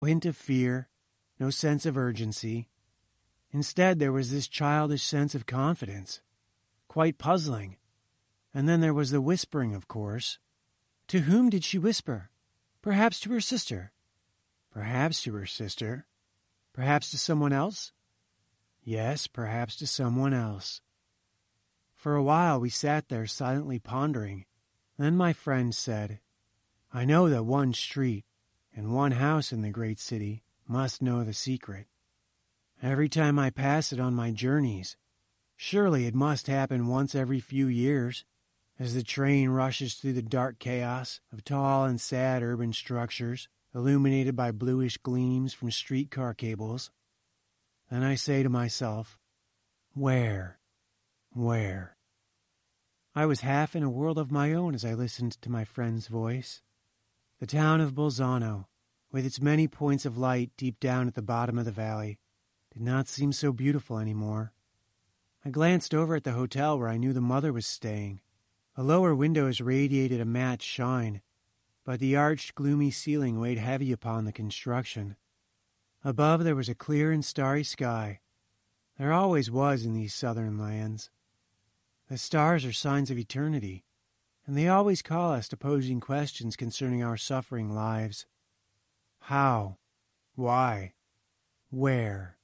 hint of fear, no sense of urgency. Instead, there was this childish sense of confidence. Quite puzzling. And then there was the whispering, of course. To whom did she whisper? Perhaps to her sister. Perhaps to her sister. Perhaps to someone else? Yes, perhaps to someone else. For a while we sat there silently pondering. Then my friend said, I know that one street and one house in the great city must know the secret. Every time I pass it on my journeys, surely it must happen once every few years, as the train rushes through the dark chaos of tall and sad urban structures, illuminated by bluish gleams from streetcar cables. Then I say to myself, where? Where? I was half in a world of my own as I listened to my friend's voice. The town of Bolzano, with its many points of light deep down at the bottom of the valley, did not seem so beautiful anymore. I glanced over at the hotel where I knew the mother was staying. The lower windows radiated a matte shine, but the arched, gloomy ceiling weighed heavy upon the construction. Above there was a clear and starry sky. There always was in these southern lands. The stars are signs of eternity, and they always call us to posing questions concerning our suffering lives. How? Why? Where?